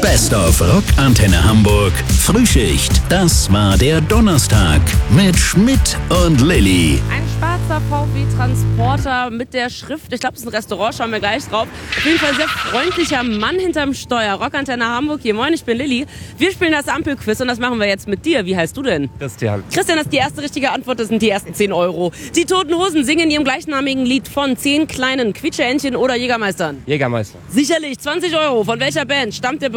Best of Rock Antenne Hamburg Frühschicht. Das war der Donnerstag mit Schmidt und Lilly. Ein schwarzer VW-Transporter mit der Schrift, ich glaube, es ist ein Restaurant, schauen wir gleich drauf. Auf jeden Fall sehr freundlicher Mann hinterm Steuer. Rock Antenne Hamburg hier. Moin, ich bin Lilly. Wir spielen das Ampelquiz und das machen wir jetzt mit dir. Wie heißt du denn? Christian. Christian, das ist die erste richtige Antwort, das sind die ersten 10 Euro. Die Toten Hosen singen in ihrem gleichnamigen Lied von 10 kleinen Quietscheentchen oder Jägermeistern. Jägermeister. Sicherlich, 20 Euro. Von welcher Band stammt der